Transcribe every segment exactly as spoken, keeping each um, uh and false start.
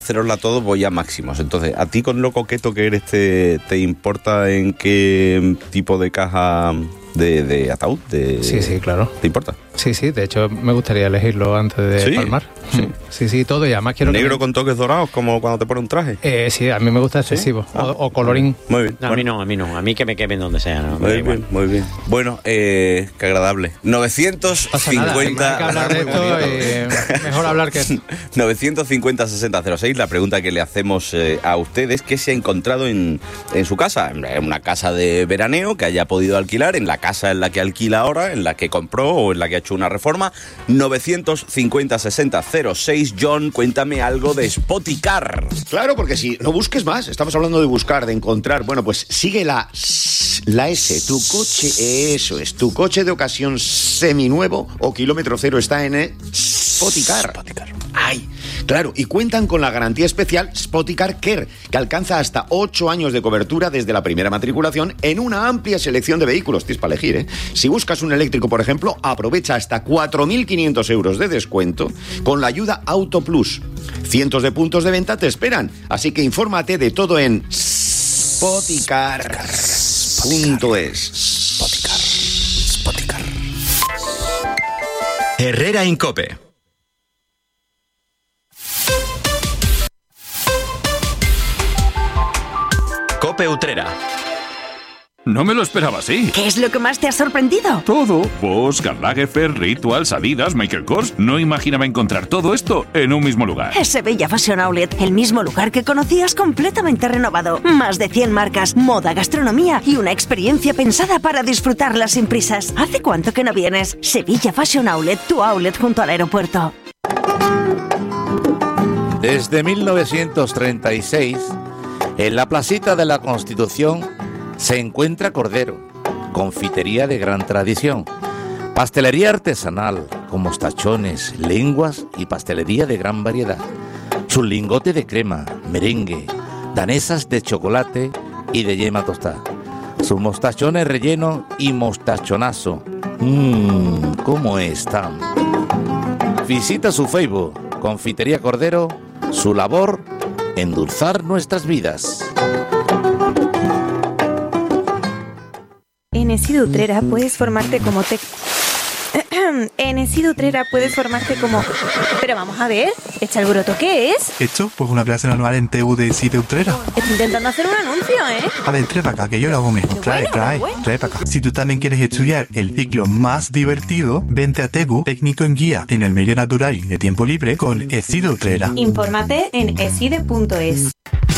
hacerosla todo voy a máximos. Entonces, ¿a ti con lo coqueto que eres te, te importa en qué tipo de caja de, de ataúd? De, sí, sí, claro. ¿Te importa? Sí, sí, de hecho me gustaría elegirlo antes de ¿Sí? palmar. Sí. sí, sí, todo y además quiero... ¿Negro que... con toques dorados como cuando te pones un traje? Eh, sí, a mí me gusta excesivo. ¿Sí? Ah. O, o colorín. Muy bien. No, a mí no, a mí no. A mí que me quemen donde sea. ¿no? Muy bien, muy bien. Bueno, eh, qué agradable. novecientos cincuenta... Hay que hablar de esto y mejor hablar que... novecientos cincuenta sesenta cero seis, la pregunta que le hacemos eh, a ustedes, ¿qué se ha encontrado en, en su casa? En una casa de veraneo que haya podido alquilar, en la casa en la que alquila ahora, en la que compró o en la que ha hecho una reforma. novecientos cincuenta sesenta cero seis. John, cuéntame algo de Spoticar. Claro, porque si no busques más, estamos hablando de buscar, de encontrar. Bueno, pues sigue la, la S, tu coche, eso es, tu coche de ocasión seminuevo o kilómetro cero está en Spoticar. Spoticar. ¡Ay! Claro, y cuentan con la garantía especial Spoticar Care, que alcanza hasta ocho años de cobertura desde la primera matriculación en una amplia selección de vehículos. Tienes para elegir, ¿eh? Si buscas un eléctrico, por ejemplo, aprovecha hasta cuatro mil quinientos euros de descuento con la ayuda Auto Plus. Cientos de puntos de venta te esperan, así que infórmate de todo en spoticar punto es. Spoticar. Spoticar. Herrera Incope. Cope Utrera. No me lo esperaba así. ¿Qué es lo que más te ha sorprendido? Todo. Bosch, Karl Lagerfeld, Rituals, Adidas, Michael Kors. No imaginaba encontrar todo esto en un mismo lugar. Es Sevilla Fashion Outlet, el mismo lugar que conocías completamente renovado. Más de cien marcas, moda, gastronomía y una experiencia pensada para disfrutarla sin prisas. ¿Hace cuánto que no vienes? Sevilla Fashion Outlet, tu outlet junto al aeropuerto. Desde mil novecientos treinta y seis, en la placita de la Constitución se encuentra Cordero, confitería de gran tradición, pastelería artesanal con mostachones, lenguas y pastelería de gran variedad, su lingote de crema, merengue, danesas de chocolate y de yema tostada, sus mostachones relleno y mostachonazo. Mmm, ¿cómo están? Visita su Facebook, Confitería Cordero, su labor, endulzar nuestras vidas. En ESID Utrera puedes formarte como te... En ESID Utrera puedes formarte como... Pero vamos a ver, ¿este alboroto qué es? ¿Esto? Pues una clase anual en T U de ESID Utrera. Estoy intentando hacer un anuncio, ¿eh? A ver, trae para acá, que yo lo hago mejor. Trae, bueno, trae, bueno. trae para acá. Si tú también quieres estudiar el ciclo más divertido, vente a Tegu, técnico en guía en el medio natural y de tiempo libre con ESID Utrera. Infórmate en eside punto es.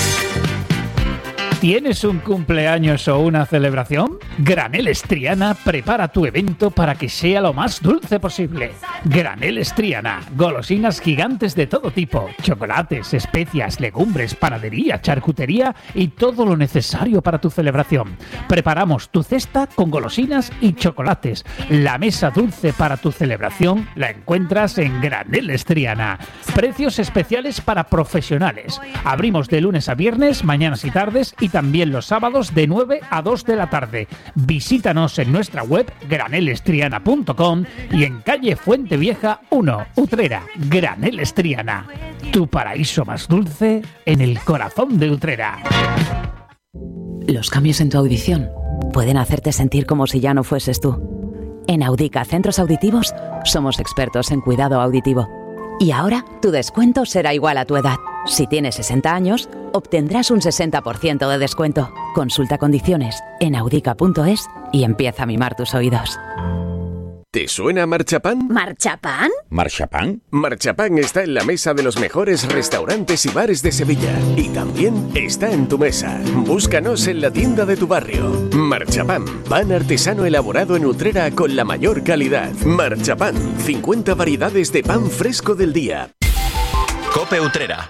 ¿Tienes un cumpleaños o una celebración? Graneles Triana prepara tu evento para que sea lo más dulce posible. Graneles Triana, golosinas gigantes de todo tipo, chocolates, especias, legumbres, panadería, charcutería y todo lo necesario para tu celebración. Preparamos tu cesta con golosinas y chocolates. La mesa dulce para tu celebración la encuentras en Graneles Triana. Precios especiales para profesionales. Abrimos de lunes a viernes, mañanas y tardes y también los sábados de nueve a dos de la tarde. Visítanos en nuestra web graneles triana punto com y en calle Fuente Vieja uno, Utrera. Graneles Triana, tu paraíso más dulce en el corazón de Utrera. Los cambios en tu audición pueden hacerte sentir como si ya no fueses tú. En Audica Centros Auditivos somos expertos en cuidado auditivo. Y ahora tu descuento será igual a tu edad. Si tienes sesenta años, obtendrás un sesenta por ciento de descuento. Consulta condiciones en audica punto es y empieza a mimar tus oídos. ¿Te suena Marchapán? ¿Marchapán? ¿Marchapán? Marchapán está en la mesa de los mejores restaurantes y bares de Sevilla. Y también está en tu mesa. Búscanos en la tienda de tu barrio. Marchapán, pan artesano elaborado en Utrera con la mayor calidad. Marchapán, cincuenta variedades de pan fresco del día. Cope Utrera.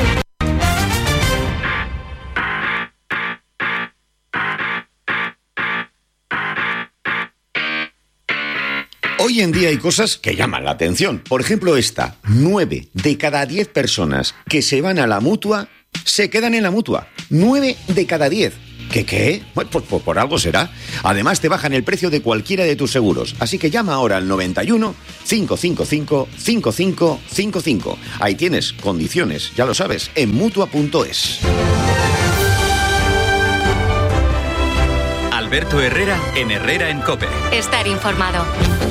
Hoy en día hay cosas que llaman la atención. Por ejemplo, esta. Nueve de cada diez personas que se van a la Mutua se quedan en la Mutua. Nueve de cada diez. ¿Qué qué? Bueno, pues, pues por algo será. Además te bajan el precio de cualquiera de tus seguros. Así que llama ahora al noventa y uno, cinco cinco cinco, cinco cinco cinco cinco. Ahí tienes condiciones, ya lo sabes, en mutua punto es. Alberto Herrera en Herrera en COPE. Estar informado.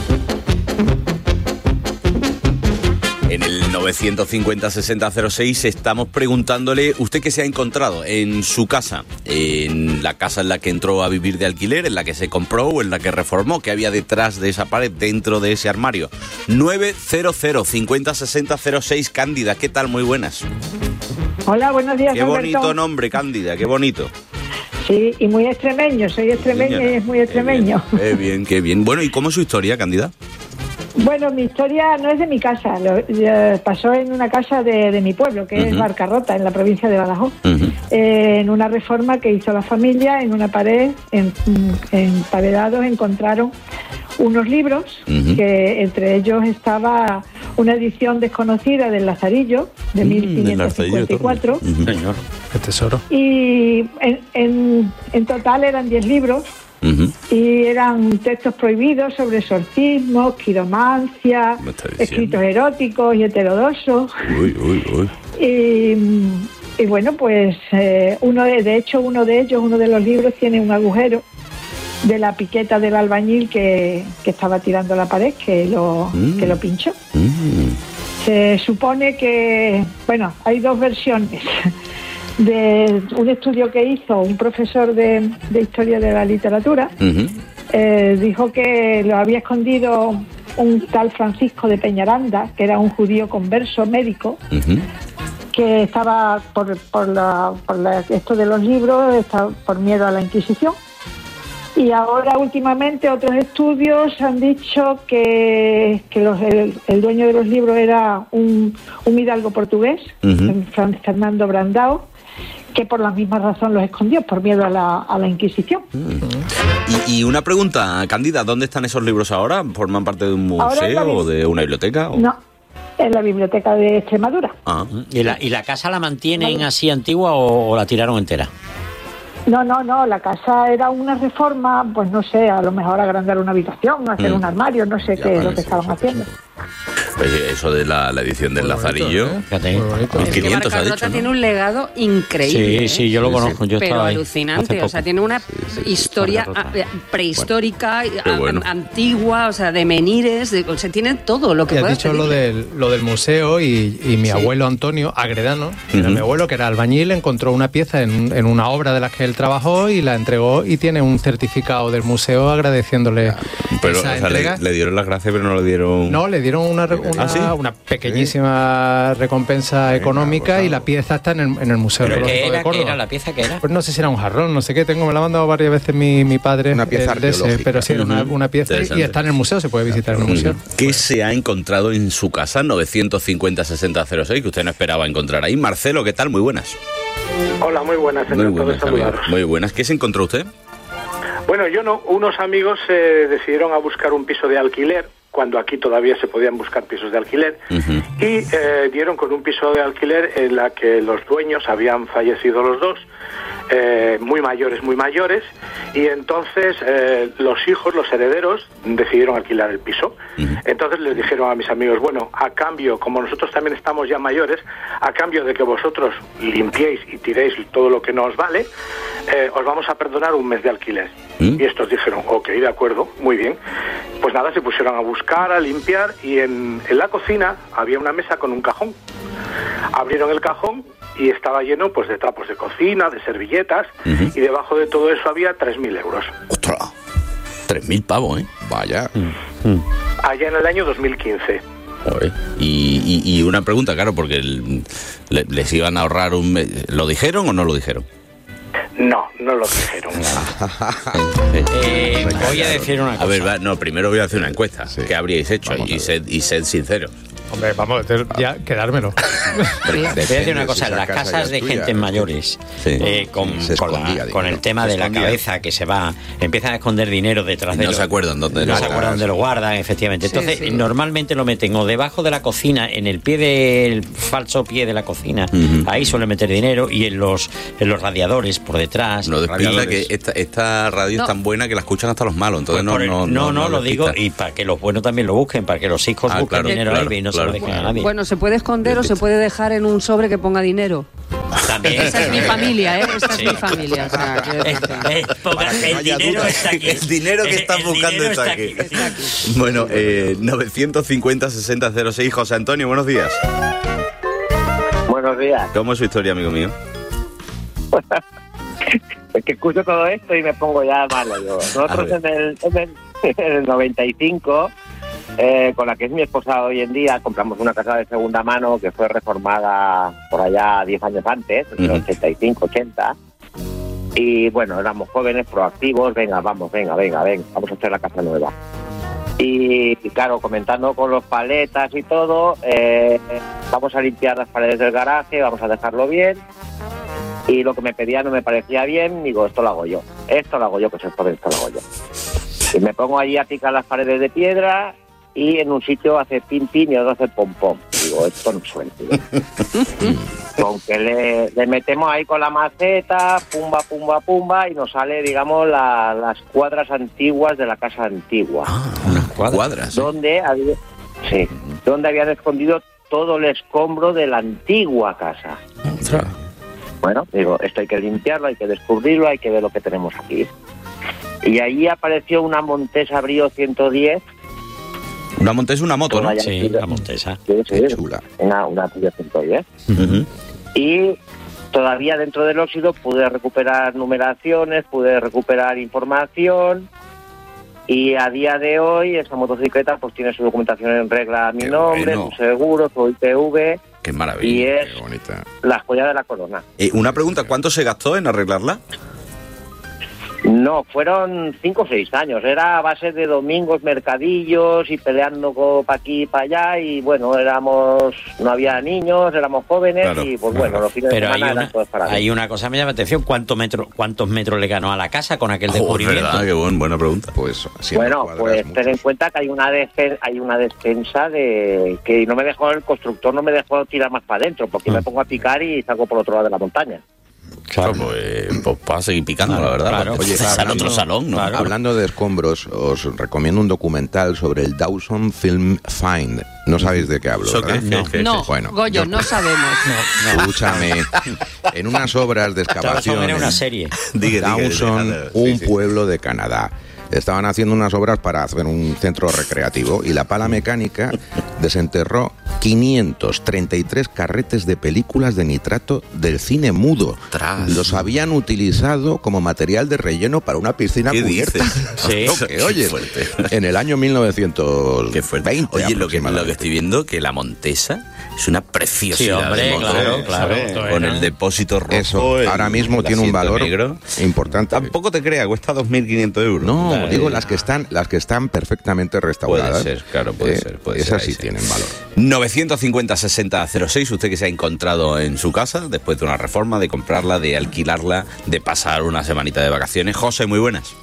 En el novecientos cincuenta sesenta cero seis estamos preguntándole, ¿usted qué se ha encontrado en su casa? En la casa en la que entró a vivir de alquiler, en la que se compró o en la que reformó, ¿qué había detrás de esa pared, dentro de ese armario? novecientos cincuenta sesenta cero seis. Cándida, ¿qué tal? Muy buenas. Hola, buenos días, Qué Alberto. bonito nombre, Cándida, qué bonito. Sí, y muy extremeño, soy extremeña y es muy extremeño. Qué bien, qué bien. Bueno, ¿y cómo es su historia, Cándida? Bueno, mi historia no es de mi casa, lo, eh, pasó en una casa de, de mi pueblo, que uh-huh. es Barcarrota, en la provincia de Badajoz. Uh-huh. Eh, en una reforma que hizo la familia, en una pared, en, en paredados, encontraron unos libros, uh-huh. que entre ellos estaba una edición desconocida del Lazarillo, de uh-huh. mil quinientos cincuenta y cuatro. Uh-huh. Señor, qué tesoro. Y en, en, en total eran diez libros. Uh-huh. Y eran textos prohibidos sobre exorcismos, quiromancia, escritos eróticos y heterodoxos. Uy, uy, uy. Y, y bueno, pues eh, uno de, de hecho uno de ellos, uno de los libros tiene un agujero de la piqueta del albañil que, que estaba tirando la pared, que lo, mm. que lo pinchó. Mm. Se supone que, bueno, hay dos versiones de un estudio que hizo un profesor de, de historia de la literatura. Uh-huh. eh, dijo que lo había escondido un tal Francisco de Peñaranda, que era un judío converso médico, uh-huh. que estaba por, por, la, por la, esto de los libros, estaba por miedo a la Inquisición. Y ahora últimamente otros estudios han dicho que, que los, el, el dueño de los libros era un, un hidalgo portugués, uh-huh. Fernando Brandao, que por la misma razón los escondió, por miedo a la, a la Inquisición. Uh-huh. y, y una pregunta, Cándida, ¿dónde están esos libros ahora? ¿Forman parte de un museo o de una biblioteca? ¿O? No, en la biblioteca de Extremadura. Ah. ¿Y la, y la casa la mantienen vale. así antigua o, o la tiraron entera? No, no, no, la casa era una reforma, pues no sé, a lo mejor agrandar una habitación, hacer mm. un armario, no sé ya qué es lo que estaban haciendo. Pues eso de la, la edición del Lazarillo, mil quinientos ha dicho, ¿no? Tiene un legado increíble. Sí, sí, yo lo sí, conozco, yo pero estaba ahí alucinante, o sea, tiene una sí, sí, historia prehistórica, bueno. bueno. antigua, o sea, de menires, de, o sea, tiene todo lo que puedes pedir. Has dicho lo del, lo del museo y, y mi sí. abuelo Antonio Agredano, que uh-huh. era mi abuelo, que era albañil, encontró una pieza en, en una obra de las que él trabajó y la entregó y tiene un certificado del museo agradeciéndole pero, esa o sea, entrega. Le, le dieron las gracias, pero no le dieron... No, le dieron una... Una, ¿Ah, sí? una pequeñísima sí. recompensa Venga, económica pues, y la pieza está en el, en el Museo Arqueológico de Córdoba. ¿Qué era la pieza? ¿Qué era? Pues no sé si era un jarrón, no sé qué, tengo, me la ha mandado varias veces mi, mi padre. Una pieza de ese, pero sí era una, una pieza y está en el museo, se puede visitar en el museo. ¿Qué bueno. se ha encontrado en su casa? novecientos cincuenta sesenta cero seis, que usted no esperaba encontrar ahí. Marcelo, ¿qué tal? Muy buenas. Hola, muy buenas. Muy buenas, muy buenas. ¿Qué se encontró usted? Bueno, yo no, unos amigos eh, decidieron a buscar un piso de alquiler, cuando aquí todavía se podían buscar pisos de alquiler, uh-huh. y eh, dieron con un piso de alquiler en la que los dueños habían fallecido los dos, eh, muy mayores, muy mayores, y entonces eh, los hijos, los herederos, decidieron alquilar el piso. Uh-huh. Entonces les dijeron a mis amigos, bueno, a cambio, como nosotros también estamos ya mayores, a cambio de que vosotros limpiéis y tiréis todo lo que nos vale, eh, os vamos a perdonar un mes de alquiler. ¿Mm? Y estos dijeron, ok, de acuerdo, muy bien. Pues nada, se pusieron a buscar, a limpiar, y en, en la cocina había una mesa con un cajón. Abrieron el cajón y estaba lleno pues de trapos de cocina, de servilletas, uh-huh. y debajo de todo eso había tres mil euros. ¡Ostras! tres mil pavos, ¿eh? Vaya. Mm. Allá en el año dos mil quince. Y, y, y una pregunta, claro, porque el, le, les iban a ahorrar un mes. ¿Lo dijeron o no lo dijeron? No, no lo dijeron. eh, voy a decir una cosa. A ver, va, no, primero voy a hacer una encuesta. Sí. ¿Qué habríais hecho? Y sed, y sed sincero. Hombre, vamos, ya quedármelo. Voy a decir una cosa, en las casas de gente mayores, sí. eh, con, con, la, con el tema de la cabeza que se va, empiezan a esconder dinero detrás de no los, se acuerdan dónde no lo se acuerdan dónde lo guardan, efectivamente. Entonces, sí, sí. normalmente lo meten o debajo de la cocina, en el pie del falso pie de la cocina, uh-huh. ahí suelen meter dinero, y en los en los radiadores por detrás. No despierta que esta, esta radio no. es tan buena que la escuchan hasta los malos, entonces pues no, el, no, no, no, no, lo digo, y para que los buenos también lo busquen, para que los hijos ah, busquen claro, dinero claro, ahí y no claro. se lo dejen a nadie. Bueno, se puede esconder o se puede dejar en un sobre que ponga dinero. También. Esa es mi familia, ¿eh? Esa sí. es mi familia. O sea, que... es, es, ponga, el dinero está aquí. El dinero que estás buscando está, está, aquí. Aquí. está aquí. Bueno, eh, novecientos cincuenta, sesenta, cero seis. José Antonio, buenos días. Buenos días. ¿Cómo es su historia, amigo mío? Es que escucho todo esto y me pongo ya malo yo. Nosotros en el, en, el, en el noventa y cinco... Eh, con la que es mi esposa hoy en día, compramos una casa de segunda mano que fue reformada por allá diez años antes, en el uh-huh. ochenta y cinco, ochenta. Y bueno, éramos jóvenes, proactivos, venga, vamos, venga, venga, venga, vamos a hacer la casa nueva. Y claro, comentando con los paletas y todo, eh, vamos a limpiar las paredes del garaje, vamos a dejarlo bien. Y lo que me pedía no me parecía bien, digo, esto lo hago yo, esto lo hago yo, pues esto, esto lo hago yo. Y me pongo allí a picar las paredes de piedra, y en un sitio hace pin pin y otro hace pom pom. Digo, esto no suena. Con que le, le metemos ahí con la maceta, pumba, pumba, pumba, y nos sale, digamos, la, las cuadras antiguas de la casa antigua. Ah, unas cuadras. Donde había, sí, donde habían escondido todo el escombro de la antigua casa. Otra. Bueno, digo, esto hay que limpiarlo, hay que descubrirlo, hay que ver lo que tenemos aquí. Y ahí apareció una Montesa Brio ciento diez. Una Montesa, una moto, ¿no? Sí, una Montesa. Sí, sí, qué chula. Una, una Brio ciento diez. Uh-huh. Y todavía dentro del óxido pude recuperar numeraciones, pude recuperar información. Y a día de hoy esa motocicleta pues tiene su documentación en regla a mi qué nombre, bueno. Su seguro, su I P V. Qué maravilla. Y es qué bonita. La joya de la corona. Eh, una pregunta, ¿cuánto se gastó en arreglarla? No, fueron cinco o seis años. Era a base de domingos, mercadillos y peleando para aquí y para allá. Y bueno, éramos, no había niños, éramos jóvenes claro, y pues bueno, los fines pero de semana hay una, eran todos para hay una cosa que me llama la atención: ¿cuántos metros, cuántos metros le ganó a la casa con aquel oh, descubrimiento? ¿Verdad? Qué buen, buena pregunta. Pues bueno, pues ten en cuenta que hay una despensa, hay una despensa de que no me dejó el constructor, no me dejó tirar más para adentro, porque ah. me pongo a picar y salgo por otro lado de la montaña. Claro, pues, pues para seguir picando, claro, la verdad. Claro. Oye, claro, sale otro salón, ¿no? Claro. Hablando de escombros, os recomiendo un documental sobre el Dawson Film Find. No sabéis de qué hablo, ¿verdad? ¿Qué? No, no. Bueno, Goyo, yo, no sabemos. No, no. Escúchame, en unas obras de excavación era una serie. Dawson, un sí, pueblo de Canadá. Estaban haciendo unas obras para hacer un centro recreativo y la pala mecánica desenterró quinientos treinta y tres carretes de películas de nitrato del cine mudo. Tras. Los habían utilizado como material de relleno para una piscina ¿Qué cubierta. Sí. No, que oyes, en el año mil novecientos veinte. Oye, lo que, lo que estoy viendo, que la Montesa es una preciosidad. Sí, hombre, de motor, claro, ¿eh? claro. Con el depósito rojo. Eso, el, ahora mismo tiene un valor negro. Importante. Tampoco te creas, cuesta dos mil quinientos euros. No, claro, digo las que están las que están perfectamente restauradas. Puede ser, claro, puede eh, ser. Puede esas ser, sí tienen valor. novecientos cincuenta, sesenta, cero seis, usted que se ha encontrado en su casa después de una reforma, de comprarla, de alquilarla, de pasar una semanita de vacaciones. José, muy buenas.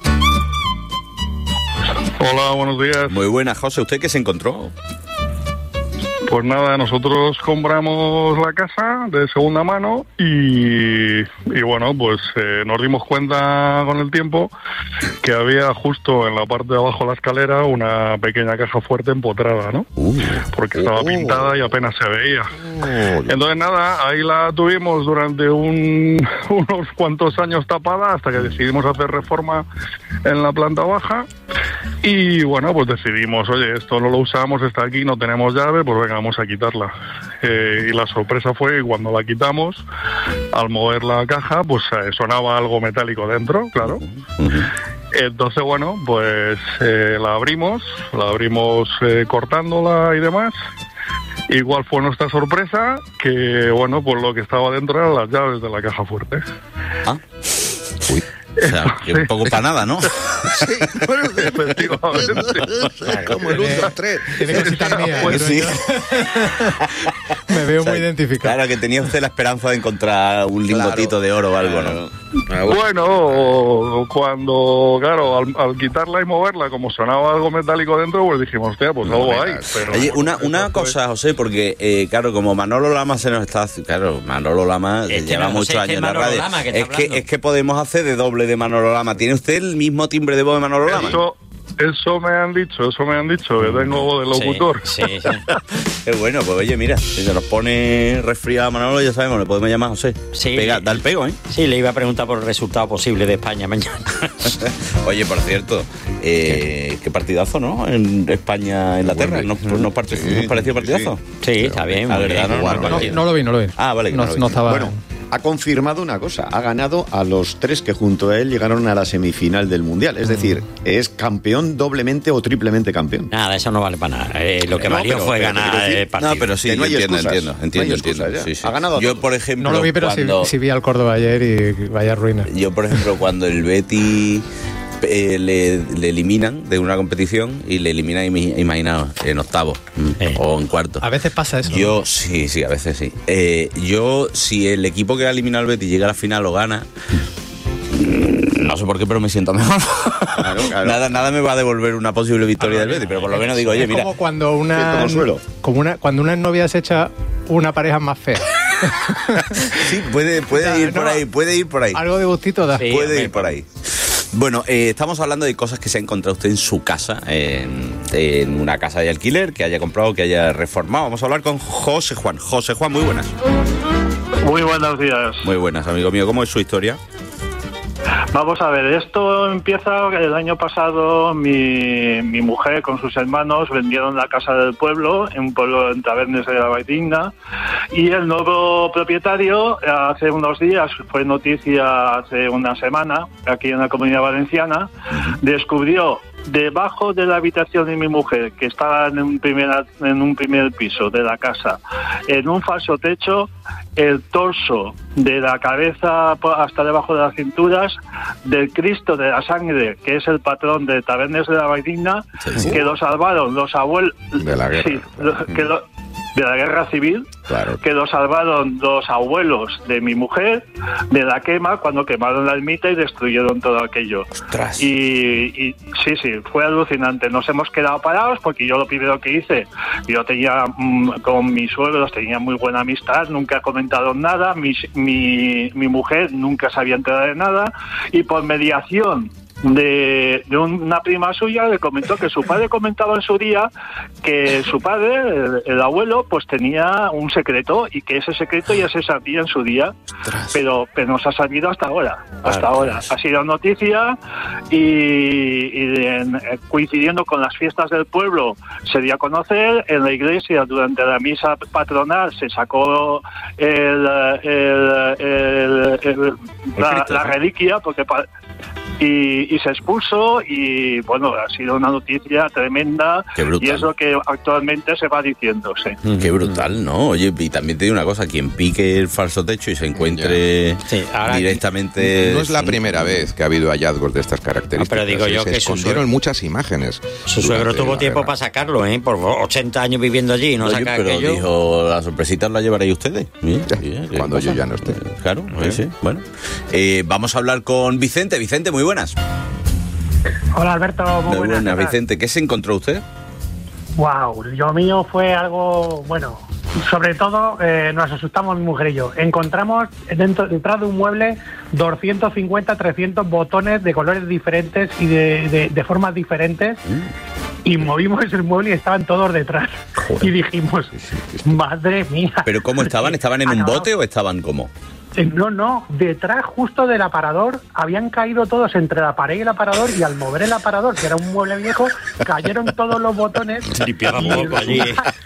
Hola, buenos días. Muy buenas, José. ¿Usted qué se encontró? Pues nada, nosotros compramos la casa de segunda mano y, y bueno, pues eh, nos dimos cuenta con el tiempo que había justo en la parte de abajo de la escalera una pequeña caja fuerte empotrada, ¿no? Uh, Porque estaba uh, pintada y apenas se veía. Uh, Entonces nada, ahí la tuvimos durante un, unos cuantos años tapada hasta que decidimos hacer reforma en la planta baja y bueno, pues decidimos, oye, esto no lo usamos, está aquí, no tenemos llave, pues venga, vamos a quitarla. Eh, y la sorpresa fue que cuando la quitamos, al mover la caja, pues eh, sonaba algo metálico dentro, claro. Uh-huh. Entonces, bueno, pues eh, la abrimos, la abrimos eh, cortándola y demás. ¿Y cuál fue nuestra sorpresa? Que, bueno, pues lo que estaba dentro eran las llaves de la caja fuerte. ¿Ah? Uy. O sea, que un poco para nada, ¿no? Sí, bueno, efectivamente. Como el uno, dos, tres. Tiene cositas mías. Pues sí. Me veo O sea, muy identificado. Claro, que tenía usted la esperanza de encontrar un lingotito de oro o algo, ¿no? Bueno, cuando, claro, al, al quitarla y moverla, como sonaba algo metálico dentro, pues dijimos, hostia, pues algo hay. Pero, Oye, una, bueno, una cosa, José, porque, eh, claro, como Manolo Lama se nos está... Claro, Manolo Lama Este lleva no, muchos José, años este en la Manolo radio. Lama que está es, que, hablando. es que podemos hacer de doble de Manolo Lama. ¿Tiene usted el mismo timbre de voz de Manolo Lama? Eso, eso me han dicho, eso me han dicho, que tengo voz de locutor. Sí, sí, sí. Qué bueno, pues oye, mira, si se nos pone resfriado Manolo, ya sabemos, le podemos llamar a José. Sí. Pega, da el pego, ¿eh? Sí, le iba a preguntar por el resultado posible de España mañana. Oye, por cierto, eh, qué partidazo, ¿no? En España-Inglaterra. ¿Nos, nos, part- Sí, ¿Nos pareció partidazo? Sí, está bien. La muy verdad, bien. no, No, no, no lo vi, no lo vi. Ah, vale, que No, no lo vi. no estaba... Bueno, ha confirmado una cosa, ha ganado a los tres que junto a él llegaron a la semifinal del Mundial, es decir, es campeón doblemente o triplemente campeón. Nada, eso no vale para nada. Eh, lo que No, valió pero- fue pero ganar quiero decir- el partido. No, pero sí, Que no hay entiendo, excusas. entiendo, No hay entiendo, excusas entiendo. ya. Sí, sí. Ha ganado a Yo, todos. por ejemplo, No lo vi, pero sí, cuando, sí vi al Córdoba ayer y vaya ruina. yo, por ejemplo, cuando el Betis eh, le, le eliminan de una competición y le eliminan, imi- imaginaos, en octavo Eh. o en cuarto. A veces pasa eso. Yo, sí, sí, a veces sí. Eh, yo, si el equipo que ha eliminado al Betis llega a la final o gana, mm, no sé por qué, pero me siento mejor. Claro, claro. nada, nada me va a devolver una posible victoria del Betis, pero por lo menos digo, oye, es mira, como cuando una, Siento consuelo. como una cuando una novia se echa una pareja más fea. sí, puede, puede Ya, ir por no, ahí, puede ir por ahí. Algo de gustito da. Sí, Puede hombre, ir por ahí. Bueno, eh, estamos hablando de cosas que se ha encontrado usted en su casa, en, en una casa de alquiler, que haya comprado, que haya reformado. Vamos a hablar con José Juan. José Juan, muy buenas. Muy buenos días. Muy buenas, amigo mío. ¿Cómo es su historia? Vamos a ver, esto empieza el año pasado. Mi, mi mujer con sus hermanos vendieron la casa del pueblo, en un pueblo en Tabernes de la Valldigna, y el nuevo propietario hace unos días, fue noticia hace una semana, aquí en la Comunidad Valenciana, descubrió debajo de la habitación de mi mujer, que estaba en un primer, en un primer piso de la casa, en un falso techo, el torso de la cabeza hasta debajo de las cinturas del Cristo de la Sangre, que es el patrón de Tabernes de la Valldigna, Sí, sí. que lo salvaron los abuelos De la guerra. sí, lo- que lo- de la guerra civil, Claro. que lo salvaron los abuelos de mi mujer de la quema cuando quemaron la ermita y destruyeron todo aquello. Ostras. Y, y sí, sí, fue alucinante. Nos hemos quedado parados porque yo lo primero que hice, yo tenía mm, con mis suegros, tenía muy buena amistad, nunca comentaron nada, mi, mi, mi mujer nunca se había enterado de nada, y por mediación de, de una prima suya le comentó que su padre comentaba en su día que su padre, el, el abuelo, pues tenía un secreto y que ese secreto ya se sabía en su día, pero, pero nos ha sabido hasta ahora, hasta Ah, ahora. pues. Ha sido noticia y, y en- eh, coincidiendo con las fiestas del pueblo se dio a conocer en la iglesia durante la misa patronal, se sacó el, el- el- el- la, Cristo, la ¿no? reliquia porque pa- y, y se expulsó y bueno, ha sido una noticia tremenda. Qué brutal. Y es lo que actualmente se va diciendo, sí. Qué brutal, ¿no? Oye, y también te digo una cosa, quien pique el falso techo y se encuentre Sí, ahora- directamente... No es la primera vez que ha habido hallazgos de estas características. No, pero digo ¿eh? yo se que su escondieron suegro- muchas imágenes. Su suegro durante tuvo la tiempo guerra. para sacarlo, ¿eh? Por ochenta años viviendo allí y no Oye, sacar pero aquello. dijo, las sorpresitas las llevaréis ustedes. Bien, bien, qué Cuando yo cosa. ya no esté. Claro, sí, sí. Bueno, eh, vamos a hablar con Vicente. Vicente, muy buenas. Hola Alberto, muy, Muy buenas. buenas, ¿qué tal? Vicente. ¿Qué se encontró usted? Wow, lo mío fue algo, bueno, sobre todo eh, nos asustamos mi mujer y yo. Encontramos dentro, detrás de un mueble doscientos cincuenta, trescientos botones de colores diferentes y de, de, de formas diferentes. Y movimos el mueble y estaban todos detrás. Y dijimos, madre mía. ¿Pero cómo estaban? ¿Estaban en un Acabamos- bote o estaban cómo? Eh, No, no, detrás justo del aparador habían caído todos entre la pared y el aparador y al mover el aparador, que era un mueble viejo, cayeron todos los botones. Limpiaba y poco allí.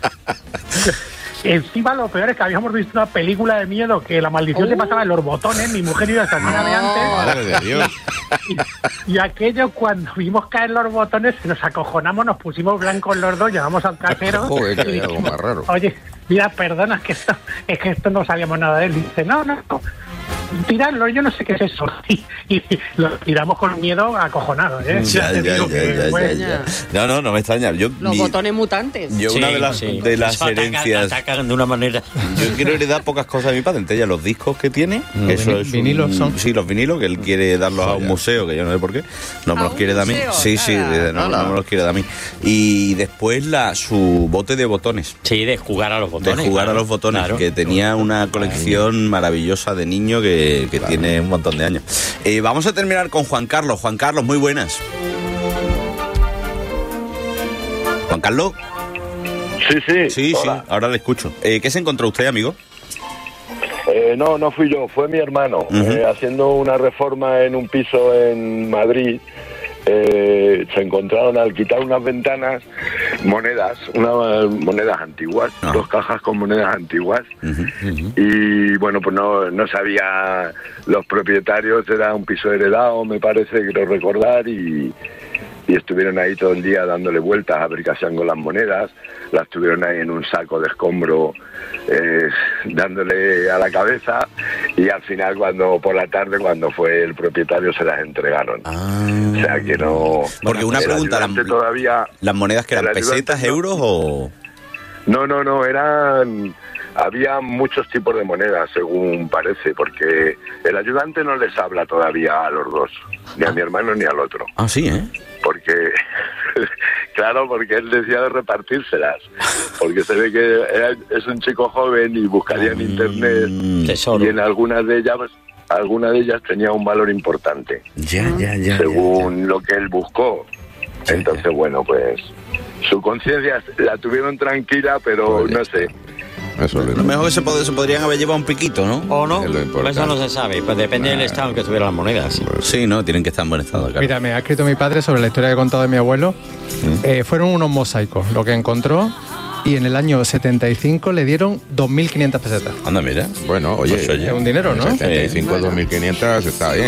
Encima lo peor es que habíamos visto una película de miedo que la maldición se pasaba en los botones, mi mujer y yo salían de antes. Madre de Dios. Y, y aquello cuando vimos caer los botones nos acojonamos, nos pusimos blancos los dos, llamamos al casero. Joder, que y hay algo dijimos, más raro. Oye, mira, perdona, es que esto, es que esto no sabíamos nada de él. Y dice, no, no, no. tirarlo, yo no sé qué es eso. Y, y lo tiramos con miedo acojonado, ¿eh? Ya, ya, ya, ya, ya, ya. No, no, no me extraña. Yo, Los mi- botones mutantes. Yo una de las, sí. de las Eso ataca- herencias... atacan de una manera... Yo quiero heredar pocas cosas de mi padre, entre ellas los discos que tiene. Los Eso vini- es un- vinilos son. Sí, los vinilos, que él quiere darlos a un museo, que yo no sé por qué. No me ¿A los un quiere dar a mí. museo? Sí, sí, Nada. de- no, no me los quiere dar a mí. Y después la su bote de botones. Sí, de jugar a los botones. De jugar claro, a los botones, claro. que tenía una colección maravillosa de niño que, que tiene un montón de años. Eh, vamos a terminar con Juan Carlos. Juan Carlos, muy buenas. Juan Carlos. Sí, sí. Sí, Hola. sí, ahora le escucho. Eh, ¿Qué se encontró usted, amigo? Eh, no, no fui yo, fue mi hermano. Ujú. Eh, haciendo una reforma en un piso en Madrid, eh, se encontraron al quitar unas ventanas monedas, unas monedas antiguas, dos cajas con monedas antiguas. Y bueno, pues no, no sabía los propietarios, era un piso heredado, me parece, quiero recordar, y, y estuvieron ahí todo el día dándole vueltas a ver qué hacían con las monedas. Las tuvieron ahí en un saco de escombro, eh, dándole a la cabeza, y al final, cuando por la tarde, cuando fue el propietario, se las entregaron. O sea que no... Porque una el pregunta, ayudante la- todavía... ¿Las monedas que eran el ayudante pesetas, no- euros o...? No, no, no, eran... Había muchos tipos de monedas, según parece, porque el ayudante no les habla todavía a los dos, ni a mi hermano ni al otro. Ah, sí, ¿eh? Porque, claro, porque él decía de repartírselas, porque se ve que era- es un chico joven y buscaría en internet, Tesoro. y en algunas de ellas, alguna de ellas tenía un valor importante, Ya, ya, ya. según lo que él buscó. Entonces, bueno, pues su conciencia la tuvieron tranquila, pero no sé. Eso es Lo mejor que se, pod- se podrían haber llevado un piquito, ¿no? ¿O no? Eso no se sabe, pues depende del estado en que estuvieran las monedas. Sí, no, tienen que estar en buen estado, claro. Mira, me ha escrito mi padre sobre la historia que he contado de mi abuelo. Eh, fueron unos mosaicos lo que encontró, y en el año setenta y cinco le dieron dos mil quinientas pesetas. Anda, mira. Bueno, oye, Es un dinero, ¿no? setenta y cinco, dos mil quinientos está bien.